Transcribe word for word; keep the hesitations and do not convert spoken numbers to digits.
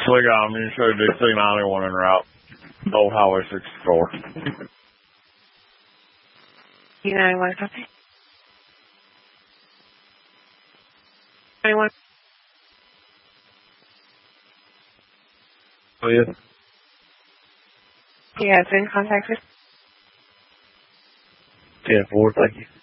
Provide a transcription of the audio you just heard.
We got them. You should do C ninety-one en route. Old Highway sixty-four. C ninety-one, copy. ninety-one. Oh, yeah. He has been contacted. ten four, thank you.